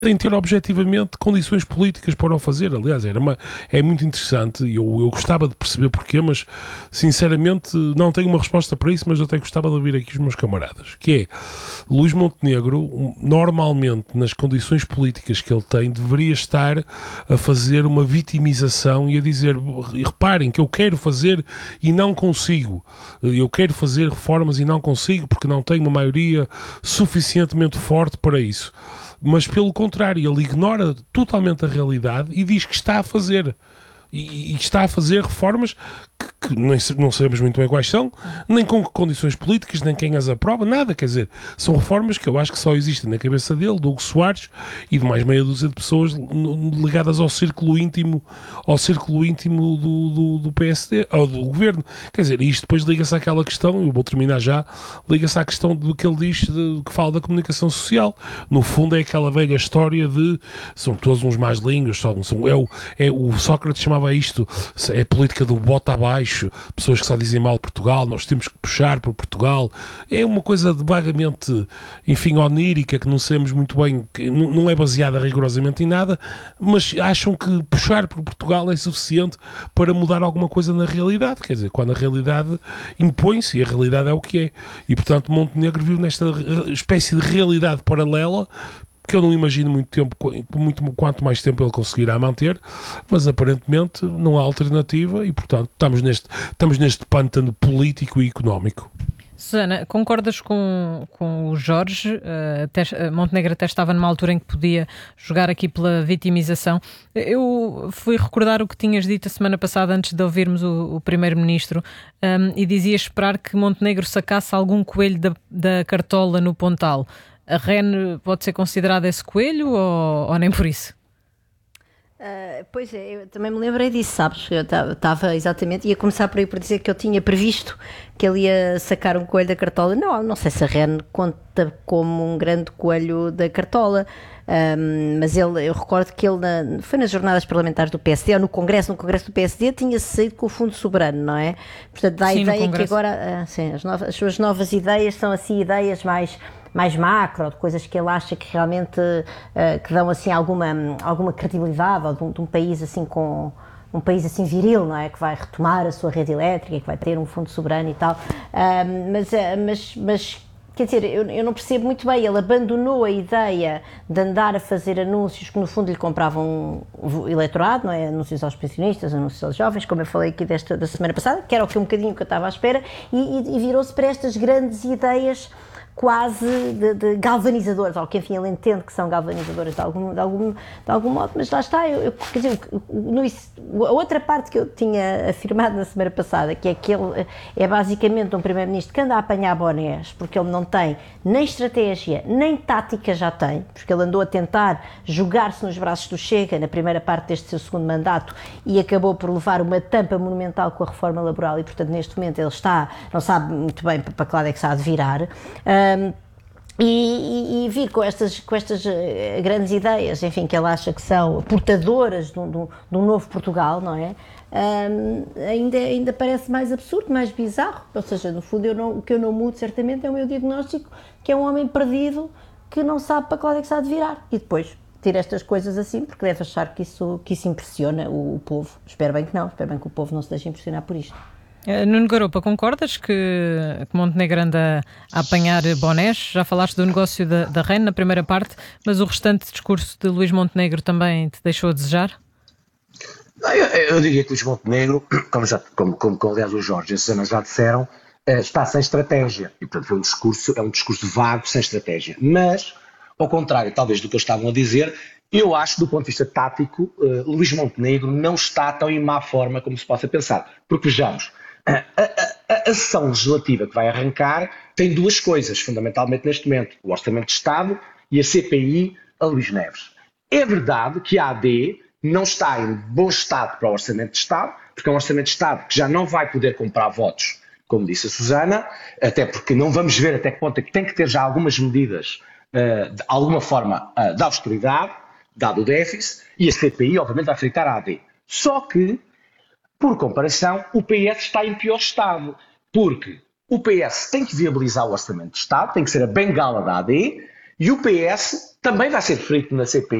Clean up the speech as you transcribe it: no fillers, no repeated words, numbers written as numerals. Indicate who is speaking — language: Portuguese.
Speaker 1: Tem ter objetivamente condições políticas para o fazer. Aliás, é muito interessante e eu gostava de perceber porquê, mas sinceramente não tenho uma resposta para isso, mas eu até gostava de ouvir aqui os meus camaradas, que é, Luís Montenegro, normalmente, nas condições políticas que ele tem, deveria estar a fazer uma vitimização e a dizer, reparem que eu quero fazer e não consigo. Eu quero fazer reformas e não consigo porque não tenho uma maioria suficientemente forte para isso. Mas, pelo contrário, ele ignora totalmente a realidade e diz que está a fazer. E está a fazer reformas que não sabemos muito bem quais são, nem com que condições políticas, nem quem as aprova, nada. Quer dizer, são reformas que eu acho que só existem na cabeça dele, do Hugo Soares e de mais meia dúzia de pessoas ligadas ao círculo íntimo do PSD, ou do governo. Quer dizer, isto depois liga-se àquela questão, eu vou terminar já, liga-se à questão do que ele diz, que fala da comunicação social. No fundo é aquela velha história de são todos uns mais línguas, o Sócrates chamava isto, é a política do bota abaixo, pessoas que só dizem mal de Portugal, nós temos que puxar para Portugal. É uma coisa de vagamente, enfim, onírica, que não sabemos muito bem, que não é baseada rigorosamente em nada, mas acham que puxar para Portugal é suficiente para mudar alguma coisa na realidade. Quer dizer, quando a realidade impõe-se e a realidade é o que é. E, portanto, Montenegro vive nesta espécie de realidade paralela que eu não imagino quanto mais tempo ele conseguirá manter, mas aparentemente não há alternativa e, portanto, estamos neste pântano político e económico.
Speaker 2: Susana, concordas com o Jorge? Montenegro até estava numa altura em que podia jogar aqui pela vitimização. Eu fui recordar o que tinhas dito a semana passada antes de ouvirmos o Primeiro-Ministro, e dizias esperar que Montenegro sacasse algum coelho da cartola no Pontal. A REN pode ser considerada esse coelho ou nem por isso?
Speaker 3: Pois é, eu também me lembrei disso, sabes? Eu estava exatamente, ia começar por aí por dizer que eu tinha previsto que ele ia sacar um coelho da cartola. Não sei se a REN conta como um grande coelho da cartola, mas eu recordo que ele foi nas jornadas parlamentares do PSD, ou no Congresso do PSD, tinha saído com o Fundo Soberano, não é? Portanto, dá a ideia que agora as suas novas ideias são assim ideias mais macro, de coisas que ele acha que realmente que dão assim alguma credibilidade, ou de um país assim com um país assim viril, não é? Que vai retomar a sua rede elétrica, que vai ter um fundo soberano e tal, mas quer dizer, eu não percebo muito bem, ele abandonou a ideia de andar a fazer anúncios que no fundo lhe compravam eleitorado, não é? Anúncios aos pensionistas, anúncios aos jovens, como eu falei aqui da semana passada, que era um bocadinho que eu estava à espera, e virou-se para estas grandes ideias quase de galvanizadoras, ou que enfim ele entende que são galvanizadoras de algum modo, mas lá está, quer dizer, a outra parte que eu tinha afirmado na semana passada, que é que ele é basicamente um primeiro-ministro que anda a apanhar bonés, porque ele não tem nem estratégia, nem tática já tem, porque ele andou a tentar jogar-se nos braços do Chega na primeira parte deste seu segundo mandato e acabou por levar uma tampa monumental com a reforma laboral e, portanto, neste momento ele não sabe muito bem para que lado é que se há de virar. E vir com estas grandes ideias, enfim, que ele acha que são portadoras de um novo Portugal, não é? Ainda parece mais absurdo, mais bizarro. Ou seja, no fundo, o que eu não mudo certamente é o meu diagnóstico, que é um homem perdido que não sabe para que lado é que se há de virar. E depois tira estas coisas assim, porque deve achar que isso impressiona o povo. Espero bem que não, espero bem que o povo não se deixe impressionar por isto.
Speaker 2: Nuno Garopa, concordas que Montenegro anda a apanhar bonés? Já falaste do negócio da REN na primeira parte, mas o restante discurso de Luís Montenegro também te deixou a desejar?
Speaker 4: Não, eu diria que Luís Montenegro, como aliás o Jorge e a Susana já disseram, está sem estratégia. E portanto é um discurso vago, sem estratégia. Mas, ao contrário talvez do que eles estavam a dizer, eu acho que do ponto de vista tático, Luís Montenegro não está tão em má forma como se possa pensar. Porque vejamos, a sessão legislativa que vai arrancar tem duas coisas, fundamentalmente neste momento: o Orçamento de Estado e a CPI a Luís Neves. É verdade que a AD não está em bom estado para o Orçamento de Estado, porque é um Orçamento de Estado que já não vai poder comprar votos, como disse a Susana, até porque não vamos ver até que ponto é que tem que ter já algumas medidas, de alguma forma, de austeridade, dado o déficit, e a CPI obviamente vai fritar a AD. Só que, por comparação, o PS está em pior estado, porque o PS tem que viabilizar o Orçamento de Estado, tem que ser a bengala da AD, E o PS também vai ser frito na CPI.